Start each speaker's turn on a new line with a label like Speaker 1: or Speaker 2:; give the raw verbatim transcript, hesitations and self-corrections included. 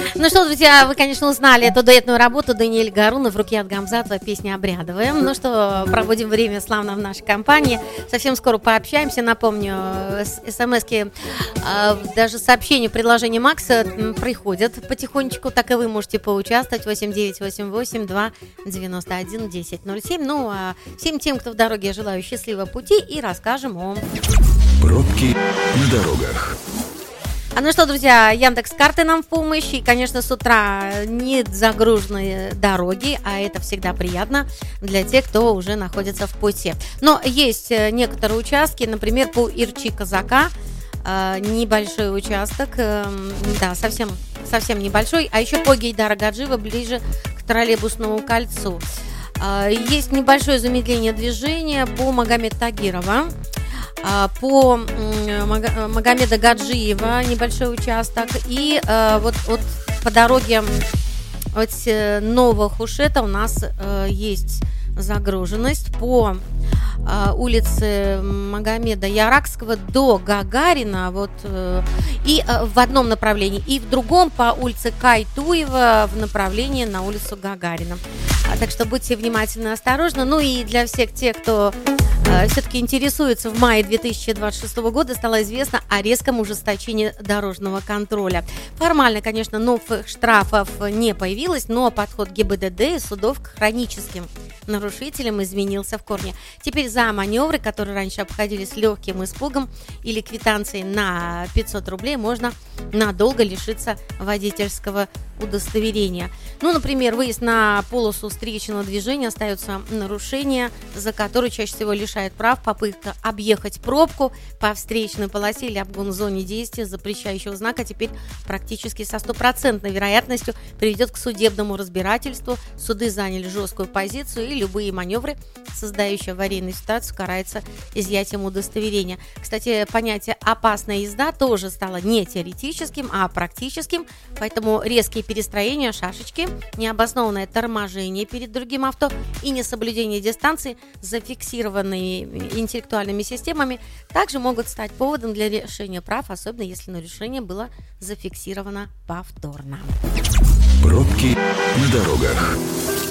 Speaker 1: Ну что, друзья, вы, конечно, узнали эту дуэтную работу Даниэль Гарунов, Рукият Гамзатова, песня «Обрядовая». Ну что, проводим время славно в нашей компании. Совсем скоро пообщаемся. Напомню, смс-ки, даже сообщения, предложения Макса приходят потихонечку. Так и вы можете поучаствовать. восемь девять восемь восемь два девяносто один десять ноль семь. Ну а всем тем, кто в дороге, я желаю счастливого пути и расскажем о...
Speaker 2: Пробки на дорогах.
Speaker 1: А ну что, друзья, Яндекс.Карты нам в помощь. И, конечно, с утра не загруженные дороги, а это всегда приятно для тех, кто уже находится в пути. Но есть некоторые участки, например, по Ирчи-Казака, небольшой участок, да, совсем, совсем небольшой, а еще по Гейдара Гаджиева ближе к троллейбусному кольцу. Есть небольшое замедление движения по Магомед Тагирова. По Магомеда Гаджиева небольшой участок. И э, вот, вот по дороге от Нового Хушета у нас э, есть загруженность по э, улице Магомеда Яракского до Гагарина. Вот, э, и э, в одном направлении. И в другом по улице Кайтуева в направлении на улицу Гагарина. А, так что будьте внимательны и осторожны. Ну и для всех тех, кто... все-таки интересуется, в мае две тысячи двадцать шестого года стало известно о резком ужесточении дорожного контроля. Формально, конечно, новых штрафов не появилось, но подход ГИБДД и судов к хроническим нарушителям изменился в корне. Теперь за маневры, которые раньше обходились легким испугом или квитанцией на пятьсот рублей, можно надолго лишиться водительского удостоверения. Ну, например, выезд на полосу встречного движения остается нарушение, за которое чаще всего лишает прав попытка объехать пробку по встречной полосе или обгон в зоне действия запрещающего знака теперь практически со стопроцентной вероятностью приведет к судебному разбирательству. Суды заняли жесткую позицию, и любые маневры, создающие аварийную ситуацию, караются изъятием удостоверения. Кстати, понятие «опасная езда» тоже стало не теоретическим, а практическим, поэтому резкие перестроения, шашечки, необоснованное торможение перед другим авто и несоблюдение дистанции, зафиксированные интеллектуальными системами, также могут стать поводом для лишения прав, особенно если нарушение было зафиксировано повторно.
Speaker 2: Пробки на дорогах.